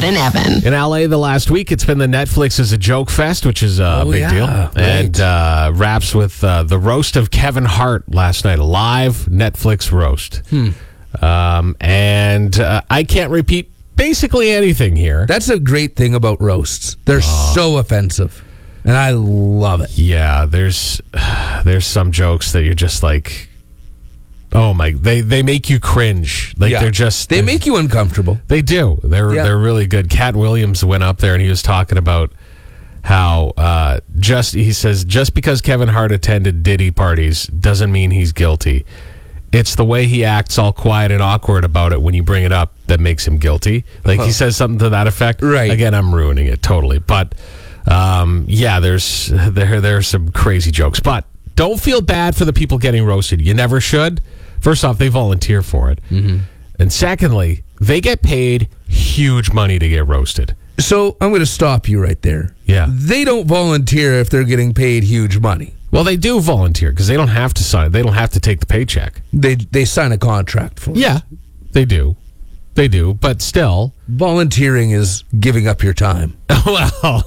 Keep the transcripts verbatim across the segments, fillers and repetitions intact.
and Evan. In L A the last week, it's been the Netflix is a Joke Fest, which is a Oh, big yeah, deal. right. And uh, wraps with uh, the roast of Kevin Hart last night, a live Netflix roast. Hmm. Um, and uh, I can't repeat basically anything here. That's a great thing about roasts. They're so offensive. And I love it. Yeah, there's there's some jokes that you're just like, oh my, they, they make you cringe. Like Yeah. they're just They they're- make you uncomfortable. They do. They're Yeah. they're really good. Cat Williams went up there and he was talking about how uh, just he says just because Kevin Hart attended Diddy parties doesn't mean he's guilty. It's the way he acts all quiet and awkward about it when you bring it up that makes him guilty. Like he says something to that effect. Right. Again, I'm ruining it totally. But um, yeah, there's there there's some crazy jokes. But don't feel bad for the people getting roasted. You never should. First off, they volunteer for it. Mm-hmm. And secondly, they get paid huge money to get roasted. So I'm going to stop you right there. Yeah. They don't volunteer if they're getting paid huge money. Well, they do volunteer because they don't have to sign. They don't have to take the paycheck. They they sign a contract for it. Yeah, they do. They do. But still, Volunteering is giving up your time. well,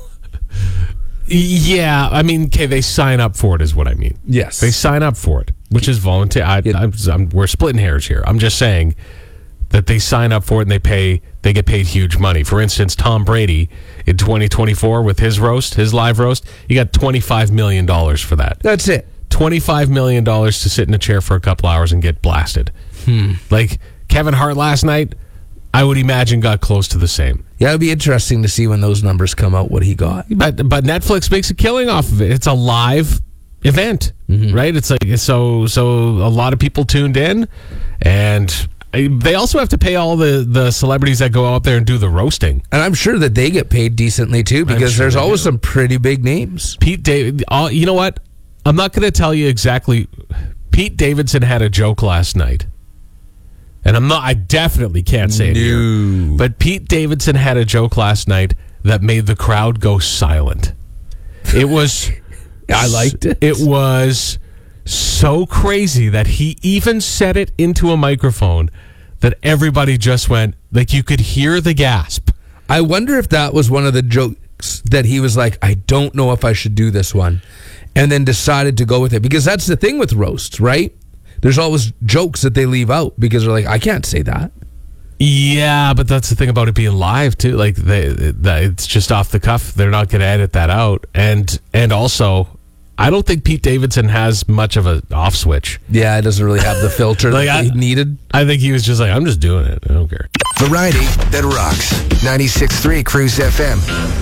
yeah. I mean, okay, they sign up for it is what I mean. Yes. They sign up for it, which is volunteer. I, Yeah. I'm, I'm, we're splitting hairs here. I'm just saying that they sign up for it and they pay. They get paid huge money. For instance, Tom Brady in twenty twenty-four with his roast, his live roast, he got twenty-five million dollars for that. That's it. twenty-five million dollars to sit in a chair for a couple hours and get blasted. Hmm. Like Kevin Hart last night, I would imagine got close to the same. Yeah, it'll be interesting to see when those numbers come out, what he got. But but Netflix makes a killing off of it. It's a live event, Mm-hmm. right? It's like so so a lot of people tuned in, and they also have to pay all the, the celebrities that go out there and do the roasting. And I'm sure that they get paid decently, too, because sure there's they always do. some pretty big names. Pete David, uh, you know what? I'm not going to tell you exactly. Pete Davidson had a joke last night. And I'm not, I definitely can't say it here. But Pete Davidson had a joke last night that made the crowd go silent. It was, I liked it. It was so crazy that he even said it into a microphone that everybody just went, like you could hear the gasp. I wonder if that was one of the jokes that he was like, I don't know if I should do this one, and then decided to go with it. Because that's the thing with roasts, right? There's always jokes that they leave out because they're like, I can't say that. Yeah, but that's the thing about it being live too. Like they, they, it's just off the cuff. They're not going to edit that out. And and also, I don't think Pete Davidson has much of a off switch. Yeah, it doesn't really have the filter Like, that I- he needed. I think he was just like, I'm just doing it. I don't care. Variety that rocks. ninety-six point three Cruise F M.